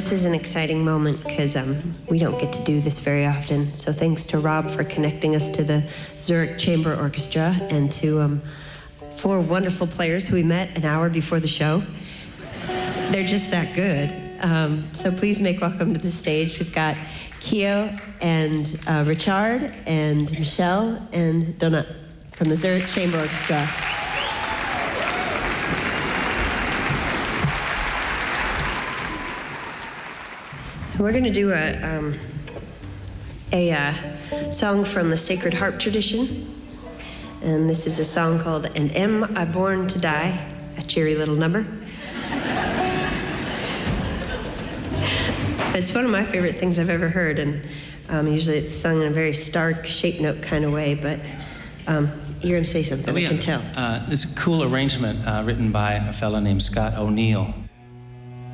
this is an exciting moment because we don't get to do this very often. So thanks to Rob for connecting us to the Zurich Chamber Orchestra and to 4 wonderful players who we met an hour before the show. They're just that good. So please make welcome to the stage. We've got Keo and Richard and Michelle and Donna from the Zurich Chamber Orchestra. We're going to do a song from the Sacred Harp tradition. And this is a song called "And Am I Born to Die?" A cheery little number. It's one of my favorite things I've ever heard, and usually it's sung in a very stark, shape note kind of way, but you're going to say something, I can tell. This cool arrangement written by a fellow named Scott O'Neill.